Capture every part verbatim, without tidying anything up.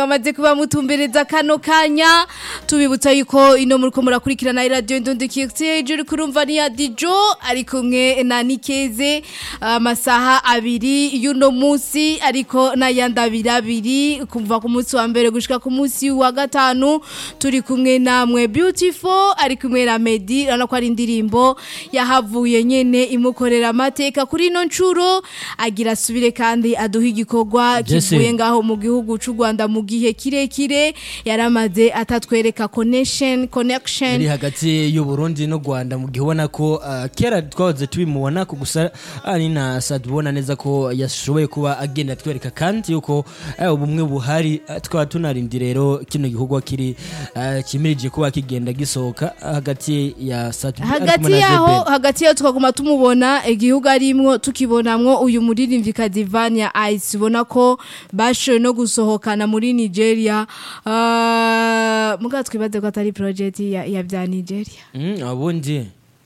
bamaze kuba mutumbereza kano kanya tubibutsa yuko ino muriko murakurikirana radio Ndundi Kixi juri kurumva ni ya Dijo ari kumwe na Nikeze amasaha abiri yuno musi ariko na yandabira abiri kumva ku munsi wa mbere gushika ku munsi wa gatanu turi kumwe namwe Beautiful ari kumwe na Medi rano ko ari indirimbo yahavuye nyene imukorera amateka kuri no ncuro agira subire kandi aduha igikorwa kivuye ngaho mu gihugu c'u Rwanda mu gihe kirekire yaramaze atatwereka connection connection iri hagati y'u Burundi no Rwanda mu gihe ubona ko uh, kera twahoze tubimubona ko gusa ari na sadubona neza ko yashoboye kuba agenda twereka kandi yuko uh, ubumwe buhari uh, twa tunarindi rero kino gihugu kiri uh, kimirije kuba kigenda gisohoka uh, hagati ya Sadbu hagati yaho hagati yaho tukaguma tumubona igihugu arimwo tukibonamwo uyu muririmvyi Kadivania Ice ubona ko bashoye no gusohokana muri Nigeria uh, muga twibaze ko atari project ya, ya bya Nigeria mm abundi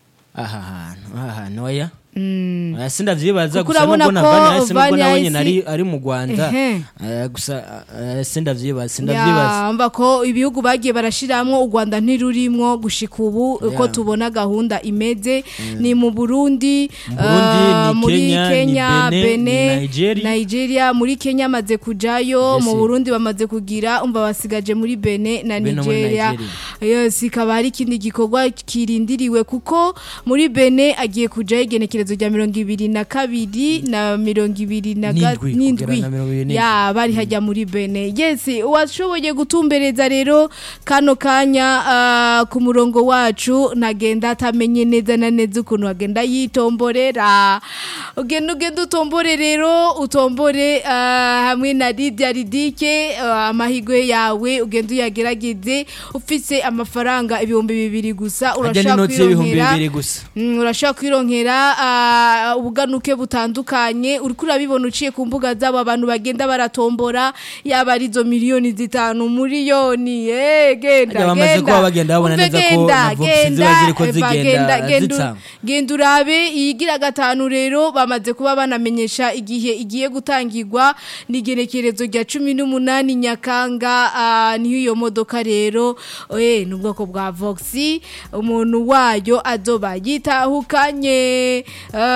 aha aha noya Mm. Uh, sinda vyibaza gusa no bona Vanya Ice no bona wenye nari ari mu Rwanda uh, gusa uh, sinda vyibaza sinda vyibaza yamba ko ibihugu bagiye barashiramwo u Rwanda ntirurimwo gushika ubu yeah. Ko tubona gahunda imeze mm. Ni mu Burundi uh, muri Kenya, Kenya ni Benin, Benin Nigeria. Nigeria muri Kenya maze kujayo yes. Mu Burundi bamaze kugira umva basigaje muri Benin na Beno Nigeria yes ikaba ari kindi gikorwa kirindiriwe kuko muri Benin agiye kuja igenekerezo rya mirongo ibiri na kabiri na mirongo ibiri na n'indwi ya bari hajya muri Benin yes washoboye gutumbereza rero kano kanya uh, ku murongo wacu nagenda atamenye neza na neza ukuntu agenda yitomborera ugenda ugenda utombore rero utombore uh, hamwe na Lydia Ridike uh, amahigwe yawe ugenda uyagerageze ufise amafaranga ibihumbi bibiri gusa urashaka kwironkera mm, urashaka kwironkera uh, ubuganuke butandukanye uri kurabibona uciye ku mbuga zabo abantu bagenda baratombora yaba arizo miliyoni zitanu miliyoni eh genda bamaze kuba bagenda babona neza ko navukisize bazire ko zigenda zitsa genda urabe iyigira gatanu rero bamaze kuba banamenyesha igihe igiye gutangirwa nigenekerezo rya cumi n'umunani Nyakanga uh, niyo iyo modoka rero eh n'ubwoko bwa Voxi umuntu wayo azoba yitahukanye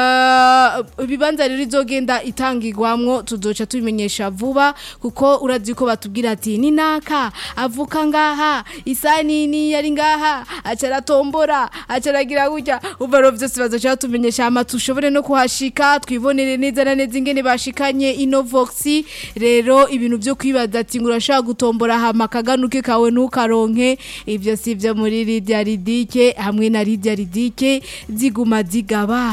uh, bibanza rero izogenda itangirwamwo tuzoca tubimenyesha vuba kuko urazi ko batubwira ati ni naka avuka ngaha isani ni yari ngaha acaratombora acaragira gutya ubaro byose bazoca tumenyesha amatushobore no kuhashika twibonere neza na neza ingene bashikanye Innovoxi rero ibintu byo kwibaza ati ngurashaka gutombora hama kaganuke kawe ntukaronke ivyo sivyo muri Lydia Ridike hamwe na Lydia Ridike ziguma zigaba